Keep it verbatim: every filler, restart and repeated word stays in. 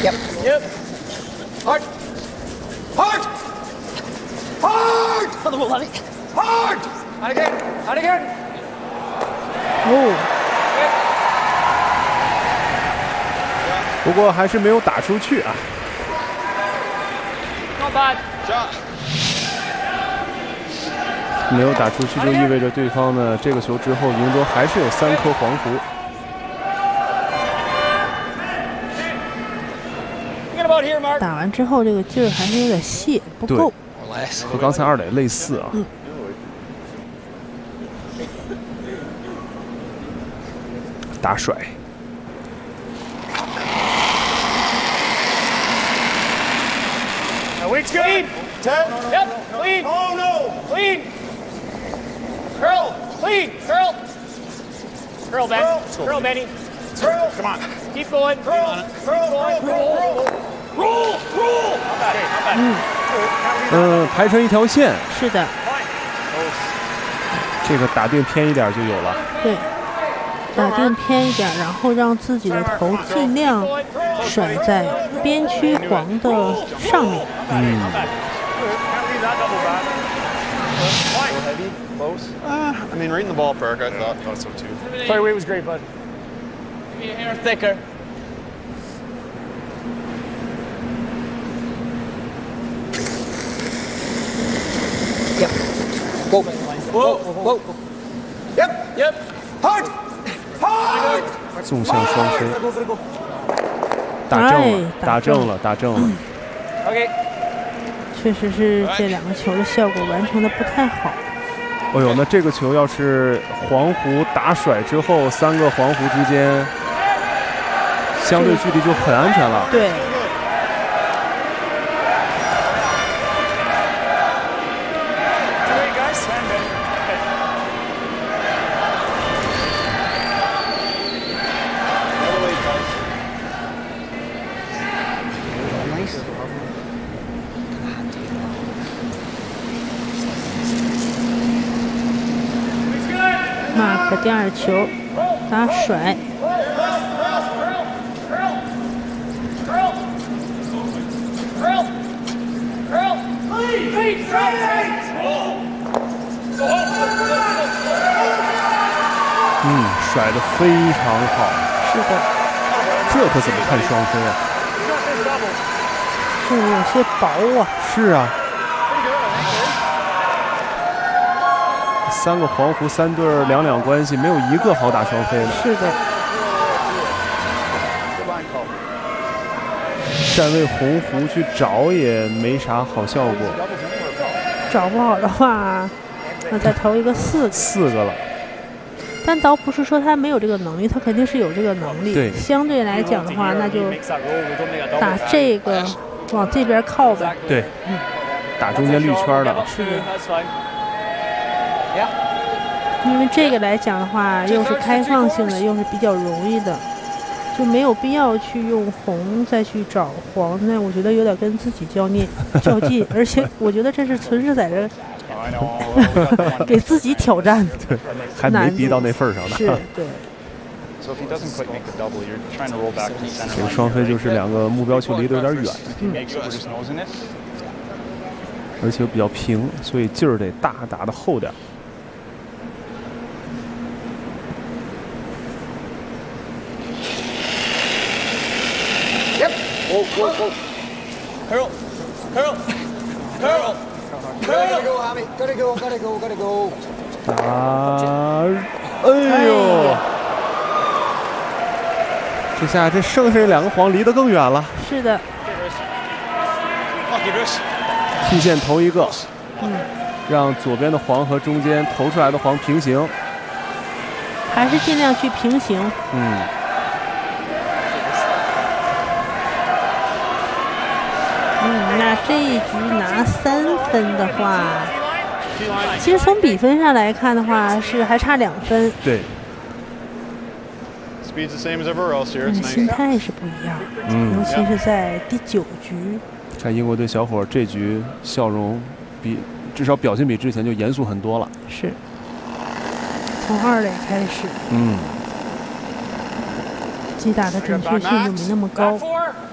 Yep. Yep. Hard. Hard. Hard. Hard. Out again. Out again. 哦。 不过还是没有打出去啊。 Not bad. 没有打出去就意味着对方呢这个球之后赢得还是有三颗黄符。 打完之后这个劲儿还是有点泄，不够。 和刚才二垒类似啊。 嗯。 打甩。 Weight's good. Ten. Yep. Clean. Oh no. Clean. Curl. Clean. Curl. Curl, Ben. Curl, Curl Benny. Curl. Come on. Keep going. Curl. Curl. Roll. Roll. Roll. Roll. Not bad. Not bad. 嗯，排成一条线。 是的。 这个打定偏一点就有了。 对。打定偏一点，然后让自己的头尽量甩在边区黄的上面。 嗯。 Uh, I mean, right in the ballpark, I thought. Thought so too. Play weight was great, bud. Maybe a hair thicker. Yep. Go. Whoa. Whoa. Yep. Yep. Hard. Hard. 纵向双飞。打正了，打正了，打正了。 OK。 确实是这两个球的效果完成的不太好。 哎呦，那这个球要是黄胡打甩之后，三个黄胡之间相对距离就很安全了。 对。mark 第二球打甩。 嗯，甩得非常好。 是的。 这可怎么看双飞啊？ 这有些薄啊。 是啊。三个黄胡三对两两关系，没有一个好打双飞的。 是的。 站位红胡去找也没啥好效果。 找不好的话，那再投一个四个。 四个了。 但倒不是说他没有这个能力，他肯定是有这个能力。 对。 相对来讲的话，那就打这个往这边靠呗。 对。嗯。打中间绿圈的。 是的。因为这个来讲的话，又是开放性的，又是比较容易的，就没有必要去用红再去找黄，那我觉得有点跟自己较劲较劲，而且我觉得这是纯是在这给自己挑战， 对，还没逼到那份上呢。 是，对。 这个双飞就是两个目标球离得有点远， 嗯， 而且比较平，所以劲儿得大，打得厚点。 Whoa, whoa, whoa. Curl. Curl. Curl. Gotta go, Hammy. Gotta go, gotta go, gotta go. 啊！哎呦！这下这剩下两个黄离得更远了。 是的。 替线投一个， 嗯， 让左边的黄和中间投出来的黄平行。 还是尽量去平行。 嗯。 嗯，那这一局拿三分的话，其实从比分上来看的话，是还差两分。 对。 嗯，心态是不一样， 嗯， 尤其是在第九局。 看英国队小伙这局笑容比至少表情比之前就严肃很多了。 是。从二垒开始。 嗯。 击打的准确性就没那么高。